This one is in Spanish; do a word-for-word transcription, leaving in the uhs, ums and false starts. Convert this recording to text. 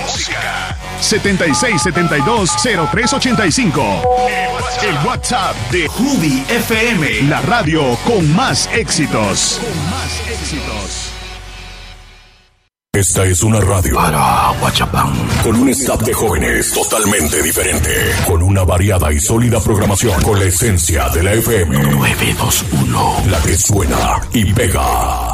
música. setenta y seis setenta y dos cero tres ochenta y cinco. El WhatsApp de Ruby F M, la radio con más éxitos. Con más éxitos. Esta es una radio para Huachapán, con un staff de jóvenes totalmente diferente, con una variada y sólida programación, con la esencia de la F M. nueve dos uno, la que suena y pega.